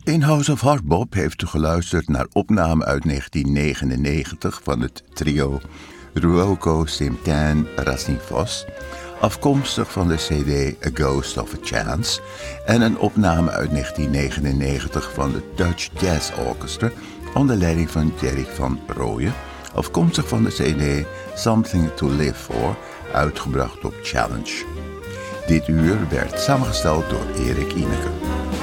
In House of Hard Bop heeft u geluisterd naar opname uit 1999 van het trio Ruoko Simcan Racinfos, afkomstig van de CD A Ghost of a Chance, en een opname uit 1999 van de Dutch Jazz Orchestra onder leiding van Jerry van Rooyen, afkomstig van de CD Something to Live For, uitgebracht op Challenge. Dit uur werd samengesteld door Erik Ineke.